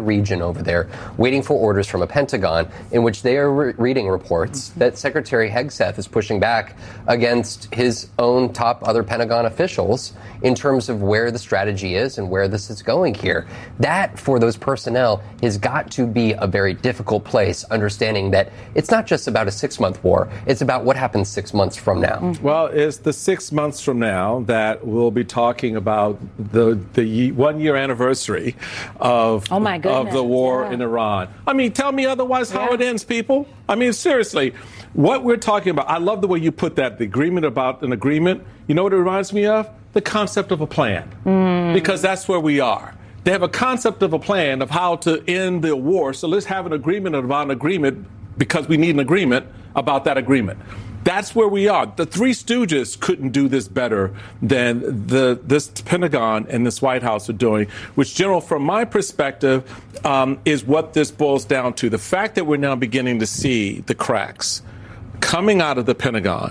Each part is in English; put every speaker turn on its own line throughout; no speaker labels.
region over there, waiting for orders from a Pentagon in which they are reading reports that Secretary Hegseth is pushing back against his own top other Pentagon officials in terms of where the strategy is and where this is going here. That, for those personnel, has got to be a very difficult place, understanding that it's not just about a 6-month war, it's about what happens 6 months from now.
Well, it's the 6 months from now that we'll be talking about the 1-year anniversary of the war in Iran. I mean, tell me otherwise how it ends, people. I mean, seriously, what we're talking about, I love the way you put that, the agreement about an agreement. You know what it reminds me of? The concept of a plan, because that's where we are. They have a concept of a plan of how to end the war. So let's have an agreement about an agreement because we need an agreement about that agreement. That's where we are. The Three Stooges couldn't do this better than this Pentagon and this White House are doing, which, General, from my perspective, is what this boils down to. The fact that we're now beginning to see the cracks coming out of the Pentagon,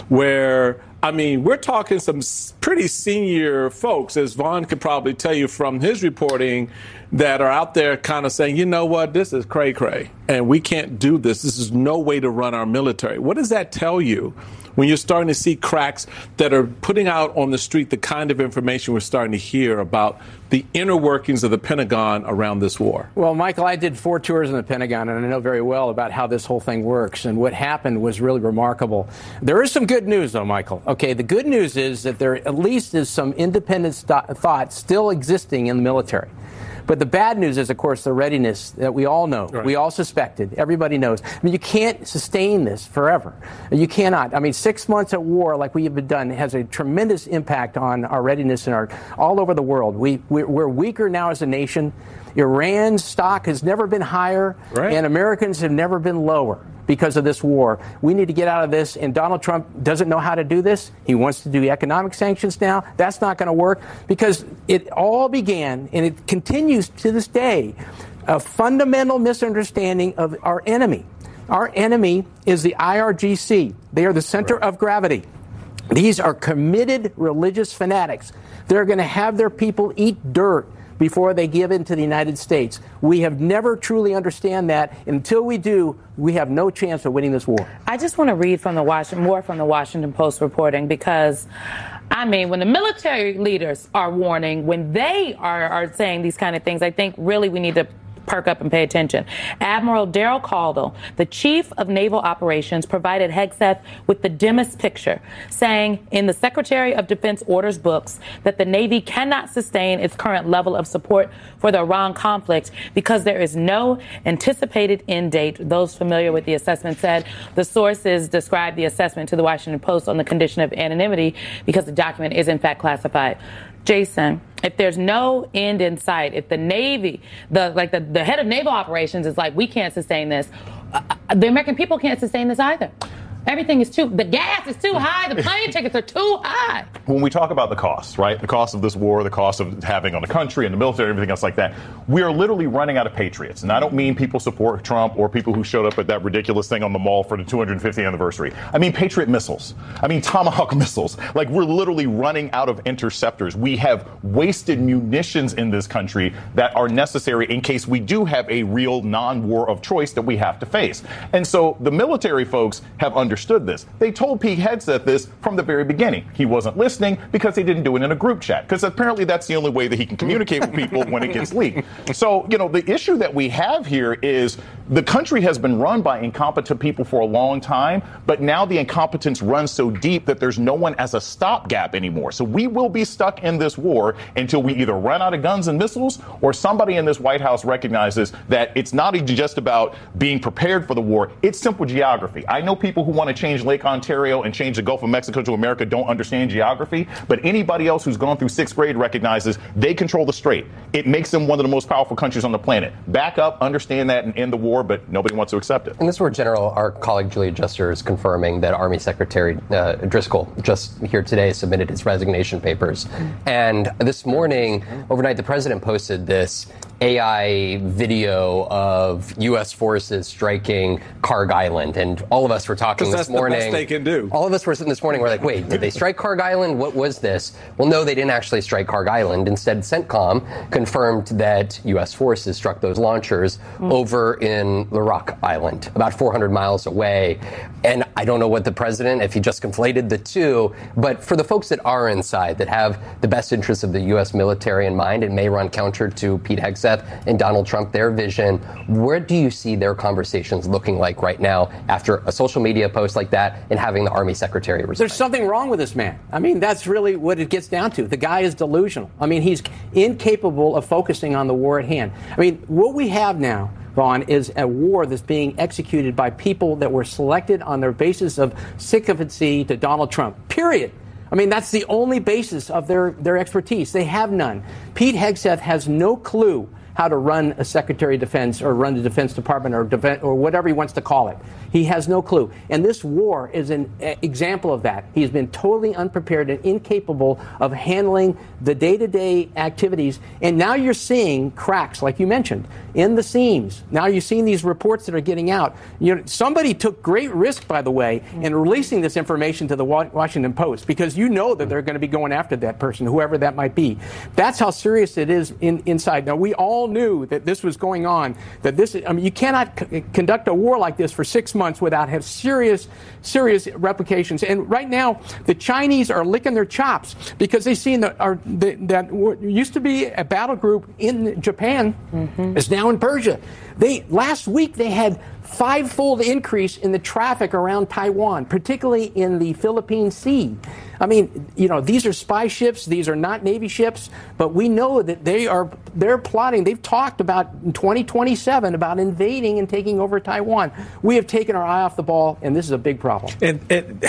where, I mean, we're talking some pretty senior folks, as Vaughn could probably tell you from his reporting, that are out there kind of saying, you know what, this is cray-cray, and we can't do this. This is no way to run our military. What does that tell you when you're starting to see cracks that are putting out on the street the kind of information we're starting to hear about the inner workings of the Pentagon around this war?
Well, Michael, I did 4 tours in the Pentagon, and I know very well about how this whole thing works. And what happened was really remarkable. There is some good news, though, Michael. Okay, the good news is that there at least is some independent thought still existing in the military. But the bad news is, of course, the readiness that we all know. Right. We all suspected. Everybody knows. I mean, you can't sustain this forever. You cannot. I mean, 6 months at war, like we have done, has a tremendous impact on our readiness and all over the world. We're weaker now as a nation. Iran's stock has never been higher, and Americans have never been lower because of this war. We need to get out of this, and Donald Trump doesn't know how to do this. He wants to do economic sanctions now. That's not going to work because it all began, and it continues to this day, a fundamental misunderstanding of our enemy. Our enemy is the IRGC. They are the center of gravity. These are committed religious fanatics. They're going to have their people eat dirt before they give in to the United States. We have never truly understand that. Until we do, we have no chance of winning this war.
I just want to read from more from the Washington Post reporting because, I mean, when the military leaders are warning, when they are saying these kind of things, I think really we need to perk up and pay attention. Admiral Daryl Caldwell, the chief of naval operations, provided Hegseth with the dimmest picture, saying in the Secretary of Defense orders books that the Navy cannot sustain its current level of support for the Iran conflict because there is no anticipated end date. Those familiar with the assessment said the sources described the assessment to the Washington Post on the condition of anonymity because the document is in fact classified. Jason, if there's no end in sight, if the Navy, the head of naval operations is like, we can't sustain this, the American people can't sustain this either. Everything is the gas is too high, the plane tickets are too high.
When we talk about the costs, right, the cost of this war, the cost of having on the country and the military, everything else like that, we are literally running out of patriots. And I don't mean people support Trump or people who showed up at that ridiculous thing on the mall for the 250th anniversary. I mean Patriot missiles. I mean Tomahawk missiles. Like, we're literally running out of interceptors. We have wasted munitions in this country that are necessary in case we do have a real non-war of choice that we have to face. And so the military folks have understood this. They told Pete Hegseth this from the very beginning. He wasn't listening because he didn't do it in a group chat, because apparently that's the only way that he can communicate with people when it gets leaked. So, you know, the issue that we have here is the country has been run by incompetent people for a long time, but now the incompetence runs so deep that there's no one as a stopgap anymore. So we will be stuck in this war until we either run out of guns and missiles or somebody in this White House recognizes that it's not just about being prepared for the war. It's simple geography. I know people who want to change Lake Ontario and change the Gulf of Mexico to America don't understand geography, but anybody else who's gone through 6th grade recognizes they control the strait. It makes them one of the most powerful countries on the planet. Back up, understand that, and end the war. war, but nobody wants to accept it.
And this is where our colleague Julia Juster is confirming that Army Secretary Driscoll just here today submitted his resignation papers. And this morning, overnight, the president posted this AI video of U.S. forces striking Kharg Island. And all of us were talking this morning.
That's the best they can do.
All of us were sitting this morning, we're like, wait, did they strike Kharg Island? What was this? Well, no, they didn't actually strike Kharg Island. Instead, CENTCOM confirmed that U.S. forces struck those launchers over in Larak Island, about 400 miles away. And I don't know what the president, if he just conflated the two, but for the folks that are inside, that have the best interests of the U.S. military in mind and may run counter to Pete Hegseth and Donald Trump, their vision, where do you see their conversations looking like right now after a social media post like that and having the Army Secretary resign?
There's something wrong with this man. I mean, that's really what it gets down to. The guy is delusional. I mean, he's incapable of focusing on the war at hand. I mean, what we have now, Vaughn, is a war that's being executed by people that were selected on their basis of sycophancy to Donald Trump, period. I mean, that's the only basis of their expertise. They have none. Pete Hegseth has no clue how to run a Secretary of Defense or run the Defense Department or whatever he wants to call it. He has no clue. And this war is an example of that. He's been totally unprepared and incapable of handling the day-to-day activities. And now you're seeing cracks, like you mentioned, in the seams. Now you're seeing these reports that are getting out. You know, somebody took great risk, by the way, in releasing this information to the Washington Post, because you know that they're going to be going after that person, whoever that might be. That's how serious it is inside. Now, we all knew that this was going on, that this, I mean, you cannot conduct a war like this for 6 months without have serious replications. And right now, the Chinese are licking their chops because they see that what used to be a battle group in Japan is now in Persia. Last week they had 5-fold increase in the traffic around Taiwan, particularly in the Philippine Sea. I mean, you know, these are spy ships. These are not Navy ships, but we know that they're plotting. They've talked about in 2027 about invading and taking over Taiwan. We have taken our eye off the ball, and this is a big problem.
And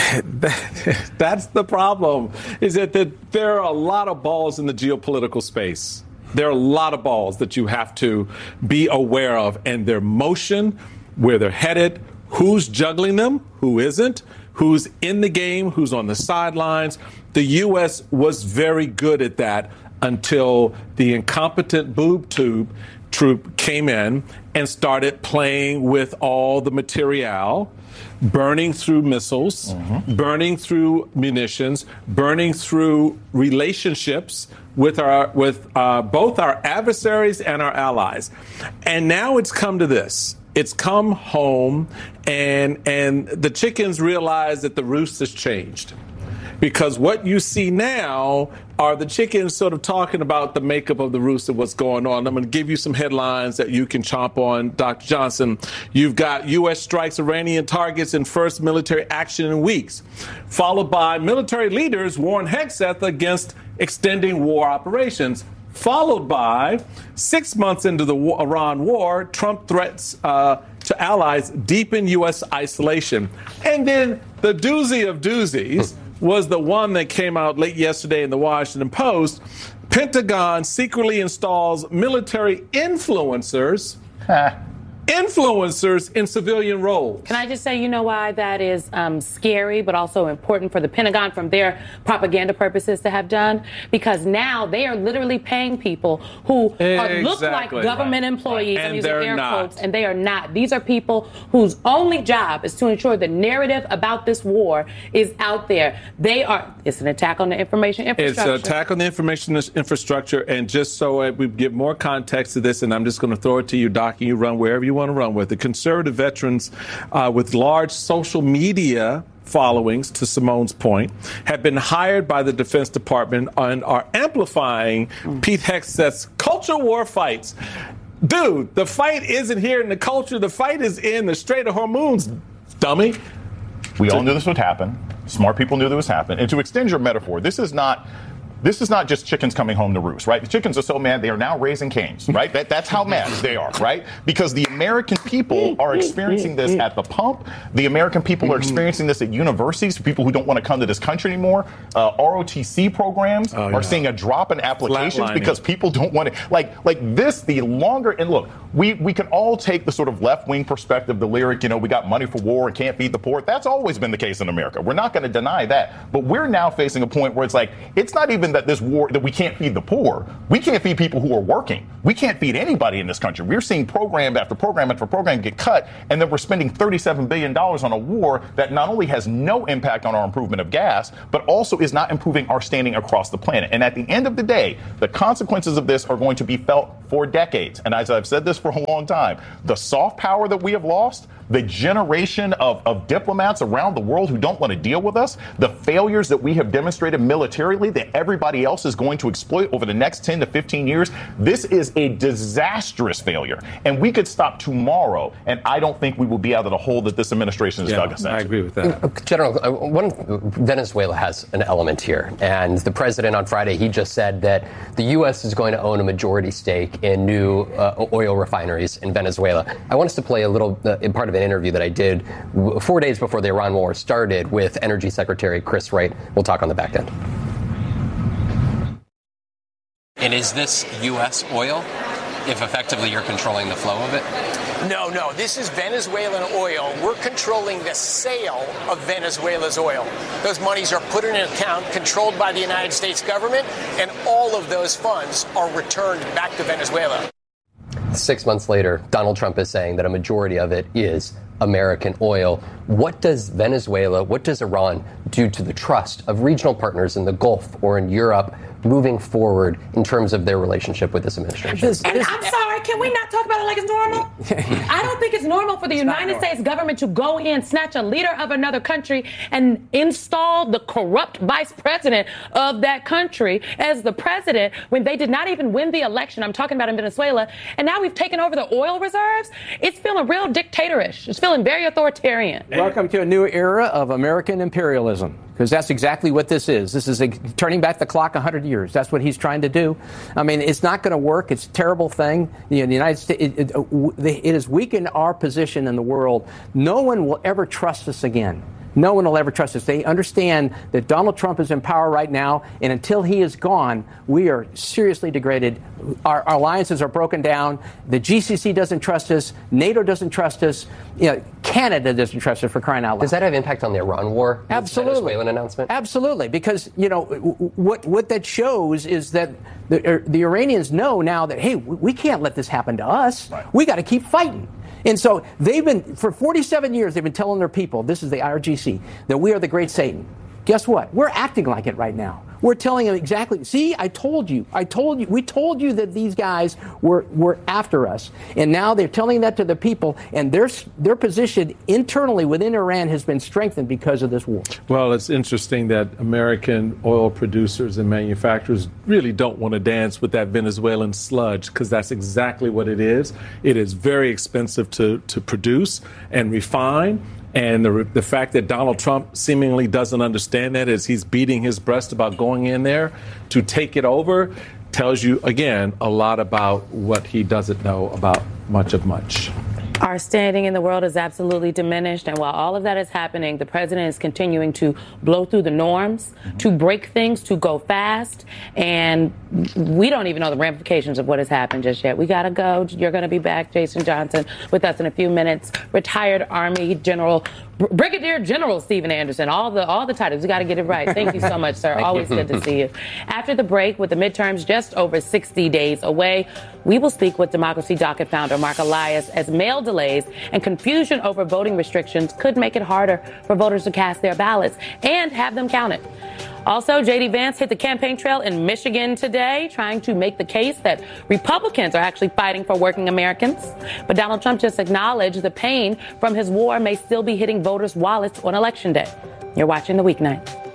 that's the problem, is that there are a lot of balls in the geopolitical space. There are a lot of balls that you have to be aware of, and their motion, where they're headed, who's juggling them, who isn't, who's in the game, who's on the sidelines. The U.S. was very good at that until the incompetent boob tube troop came in and started playing with all the material, burning through missiles, burning through munitions, burning through relationships with both our adversaries and our allies. And now it's come to this. It's come home, and the chickens realize that the roost has changed. Because what you see now are the chickens sort of talking about the makeup of the roost and what's going on. I'm going to give you some headlines that you can chomp on, Dr. Johnson. You've got U.S. strikes Iranian targets in first military action in weeks, followed by military leaders warn Hegseth against extending war operations, followed by 6 months into the Iran war, Trump threats to allies deepen U.S. isolation. And then the doozy of doozies was the one that came out late yesterday in the Washington Post. Pentagon secretly installs military influencers in civilian roles.
Can I just say, you know why that is scary, but also important for the Pentagon from their propaganda purposes to have done? Because now they are literally paying people who look like government employees,
and
I'm using air quotes, and they are not. These are people whose only job is to ensure the narrative about this war is out there. It's an attack on the information infrastructure.
It's an attack on the information infrastructure, and just so we give more context to this, and I'm just going to throw it to you, Doc, and you run wherever you want to run with. The conservative veterans with large social media followings, to Simone's point, have been hired by the Defense Department and are amplifying Pete Hegseth's culture war fights. Dude, the fight isn't here in the culture. The fight is in the Strait of Hormuz, dummy.
We all knew this would happen. Smart people knew this would happen. And to extend your metaphor, this is not this is not just chickens coming home to roost, right? The chickens are so mad they are now raising canes, right? That's how mad they are, right? Because the American people are experiencing this at the pump. The American people are experiencing this at universities, people who don't want to come to this country anymore. ROTC programs are seeing a drop in applications because people don't want to, like this, the longer, and look, we can all take the sort of left-wing perspective, the lyric, we got money for war and can't feed the poor. That's always been the case in America. We're not going to deny that. But we're now facing a point where it's like, it's not even that this war, that we can't feed the poor. We can't feed people who are working. We can't feed anybody in this country. We're seeing program after program after program get cut, and then we're spending $37 billion on a war that not only has no impact on our improvement of gas, but also is not improving our standing across the planet. And at the end of the day, the consequences of this are going to be felt for decades. And as I've said this for a long time, the soft power that we have lost, the generation of diplomats around the world who don't want to deal with us, the failures that we have demonstrated militarily that everybody else is going to exploit over the next 10 to 15 years, this is a disastrous failure. And we could stop tomorrow, and I don't think we will be out of the hole that this administration has dug us into.
I agree with that.
General, Venezuela has an element here. And the president on Friday, he just said that the U.S. is going to own a majority stake in new oil refineries in Venezuela. I want us to play a little part of an interview that I did 4 days before the Iran war started with Energy Secretary Chris Wright. We'll talk on the back end. And is this U.S. oil, if effectively you're controlling the flow of it?
No. This is Venezuelan oil. We're controlling the sale of Venezuela's oil. Those monies are put in an account controlled by the United States government, and all of those funds are returned back to Venezuela.
6 months later, Donald Trump is saying that a majority of it is American oil. What does Venezuela, what does Iran do to the trust of regional partners in the Gulf or in Europe moving forward in terms of their relationship with this administration?
And I'm sorry, can we not talk about it like it's normal? I don't think it's normal for the United States government to go in, snatch a leader of another country, and install the corrupt vice president of that country as the president when they did not even win the election. I'm talking about in Venezuela. And now we've taken over the oil reserves. It's feeling real dictatorish. It's feeling very authoritarian.
Welcome to a new era of American imperialism, because that's exactly what this is. This is turning back the clock 100 years. That's what he's trying to do. I mean, it's not going to work. It's a terrible thing. The United States, it has weakened our position in the world. No one will ever trust us again. No one will ever trust us. They understand that Donald Trump is in power right now, and until he is gone, we are seriously degraded. Our alliances are broken down. The GCC doesn't trust us. NATO doesn't trust us. Canada doesn't trust us, for crying out loud.
Does that have impact on the Iran war?
Absolutely.
The Venezuelan announcement?
Absolutely, because what that shows is that the Iranians know now that, hey, we can't let this happen to us. Right. We got to keep fighting. And so they've been, for 47 years, they've been telling their people, this is the IRGC, that we are the great Satan. Guess what? We're acting like it right now. We're telling them exactly, see, we told you that these guys were after us. And now they're telling that to the people, and their position internally within Iran has been strengthened because of this war.
Well, it's interesting that American oil producers and manufacturers really don't want to dance with that Venezuelan sludge, because that's exactly what it is. It is very expensive to produce and refine. And the fact that Donald Trump seemingly doesn't understand that as he's beating his breast about going in there to take it over tells you, again, a lot about what he doesn't know about much of much.
Our standing in the world is absolutely diminished, and while all of that is happening, the president is continuing to blow through the norms, to break things, to go fast, and we don't even know the ramifications of what has happened just yet. We gotta go. You're gonna be back, Jason Johnson, with us in a few minutes. Retired Army General, Brigadier General Stephen Anderson, all the titles. We gotta get it right. Thank you so much, sir. Always good to see you. After the break, with the midterms just over 60 days away, we will speak with Democracy Docket founder Mark Elias as mail delays and confusion over voting restrictions could make it harder for voters to cast their ballots and have them counted. Also, J.D. Vance hit the campaign trail in Michigan today, trying to make the case that Republicans are actually fighting for working Americans. But Donald Trump just acknowledged the pain from his war may still be hitting voters' wallets on Election Day. You're watching The Weeknight.